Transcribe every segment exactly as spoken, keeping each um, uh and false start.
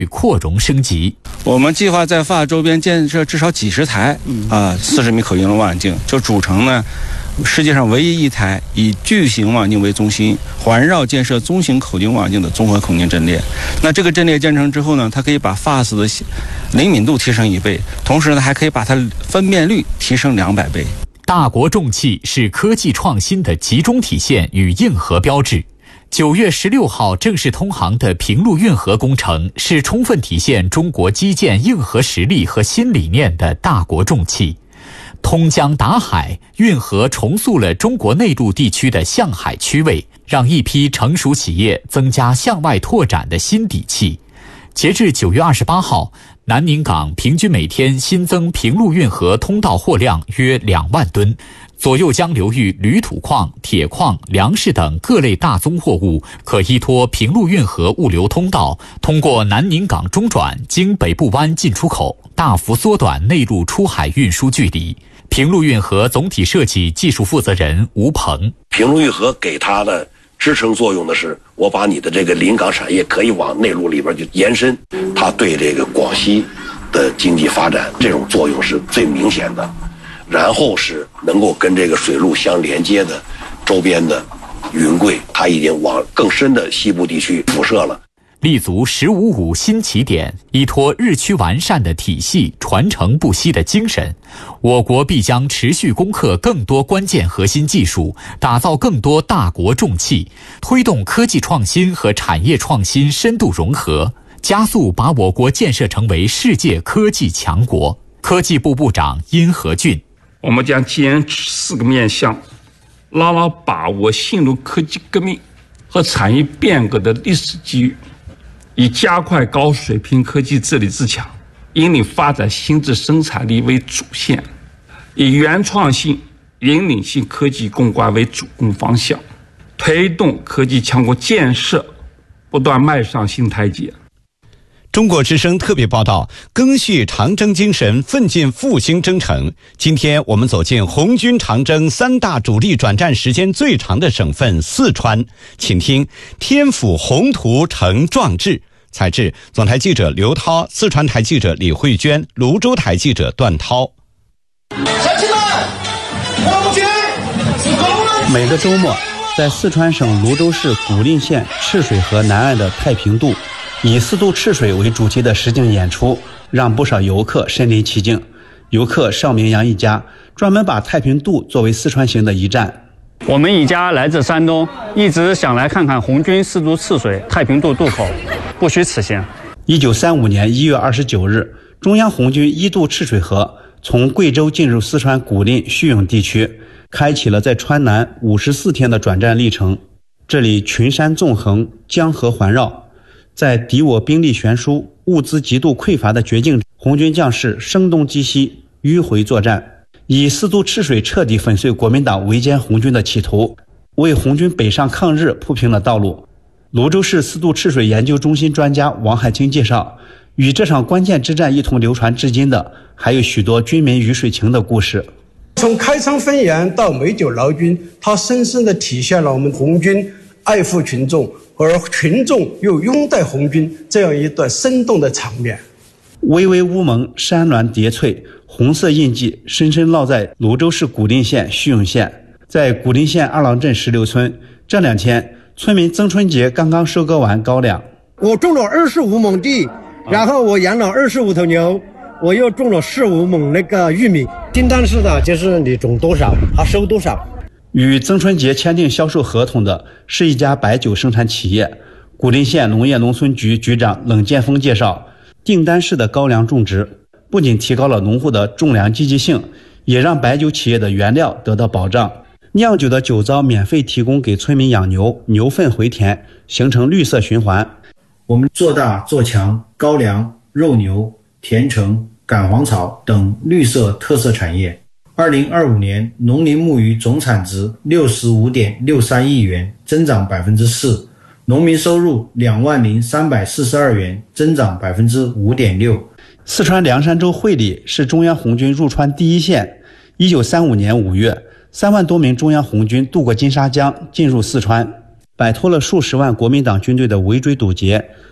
与扩容升级。 我们计划在发周边建设至少几十台啊四十米口径望远镜，就组成呢世界上唯一一台以巨型望远镜为中心，环绕建设中型口径望远镜的综合口径阵列。那这个阵列建成之后呢，它可以把 F A S 的灵敏度提升一倍，同时呢还可以把它分辨率提升两百倍。 大国重器是科技创新的集中体现与硬核标志。九月十六号正式通航的平陆运河工程是充分体现中国基建硬核实力和新理念的大国重器。通江达海，运河重塑了中国内陆地区的向海区位，让一批成熟企业增加向外拓展的新底气。截至九月二十八号，南宁港平均每天新增平陆运河通道货量约两万吨，左右江流域铝土矿、铁矿、粮食等各类大宗货物可依托平陆运河物流通道，通过南宁港中转，经北部湾进出口，大幅缩短内陆出海运输距离。平陆运河总体设计技术负责人吴鹏： 平陆运河给它的支撑作用的是，我把你的这个临港产业可以往内陆里边去延伸，它对这个广西的经济发展这种作用是最明显的。然后是能够跟这个水路相连接的周边的云贵，它已经往更深的西部地区辐射了。 立足十五五新起点，依托日趋完善的体系、传承不息的精神，我国必将持续攻克更多关键核心技术，打造更多大国重器，推动科技创新和产业创新深度融合，加速把我国建设成为世界科技强国。科技部部长殷和俊： 我们将坚持四个面向，牢牢把握新入科技革命和产业变革的历史机遇，以加快高水平科技治理自强，引领发展新质生产力为主线，以原创性、引领性科技攻关为主攻方向，推动科技强国建设不断迈上新台阶。 中国之声特别报道：赓续长征精神，奋进复兴征程。今天我们走进红军长征三大主力转战时间最长的省份四川，请听天府宏图成壮志。采制总台记者刘涛，四川台记者李慧娟，泸州台记者段涛。 乡亲们，红军是功了！ 每个周末，在四川省泸州市古蔺县赤水河南岸的太平渡，以四渡赤水为主题的实景演出，让不少游客身临其境。游客邵明阳一家专门把太平渡作为四川行的一站。 我们一家来自山东，一直想来看看红军四渡赤水太平渡渡口，不虚此行。 一九三五年一月二十九日，中央红军一渡赤水河，从贵州进入四川古蔺叙永地区，开启了在川南五十四天的转战历程。这里群山纵横，江河环绕，在敌我兵力悬殊、物资极度匮乏的绝境，红军将士声东击西，迂回作战，以四渡赤水彻底粉碎国民党围歼红军的企图，为红军北上抗日铺平了道路。泸州市四渡赤水研究中心专家王海清介绍，与这场关键之战一同流传至今的，还有许多军民鱼水情的故事。 从开仓分盐到美酒劳军，它深深地体现了我们红军爱护群众，而群众又拥戴红军这样一段生动的场面。 巍巍乌蒙，山峦叠翠，红色印记深深烙在泸州市古蔺县叙永县。在古蔺县二郎镇石榴村，这两天村民曾春节刚刚收割完高粱。 我种了二十五亩地，然后我养了二十五头牛，我又种了十五亩那个玉米。订单是的，就是你种多少，他收多少。 与曾春节签订销售合同的是一家白酒生产企业。古蔺县农业农村局局长冷建峰介绍，订单式的高粱种植不仅提高了农户的种粮积极性，也让白酒企业的原料得到保障。酿酒的酒糟免费提供给村民养牛，牛粪回填，形成绿色循环。 我们做大做强高粱、肉牛、甜橙、赶黄草等绿色特色产业。二零二五年农林牧渔总产值六十五点六三亿元，增长百分之四，农民收入两万零三百四十二元，增长百分之五点六。 四川凉山州会理是中央红军入川第一线。一九三五年五月，三万多名中央红军渡过金沙江，进入四川，摆脱了数十万国民党军队的围追堵截，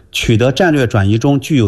取得战略转移中具有